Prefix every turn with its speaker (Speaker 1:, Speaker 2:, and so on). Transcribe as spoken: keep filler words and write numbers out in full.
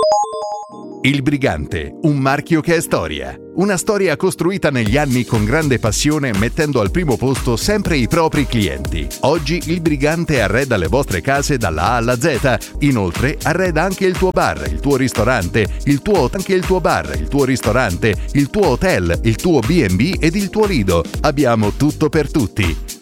Speaker 1: Il Brigante, un marchio che è storia. Una storia costruita negli anni con grande passione, mettendo al primo posto sempre i propri clienti. Oggi Il Brigante arreda le vostre case dalla A alla Z. Inoltre arreda anche il tuo bar, il tuo ristorante, il tuo anche il tuo bar, il tuo ristorante, il tuo hotel, il tuo B and B ed il tuo lido. Abbiamo tutto per tutti.